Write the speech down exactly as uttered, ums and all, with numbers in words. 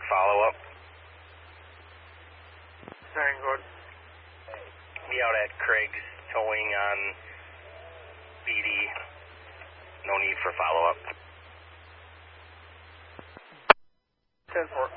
follow-up. Saying good. Be out at Craig's towing on B D. No need for follow-up. ten four.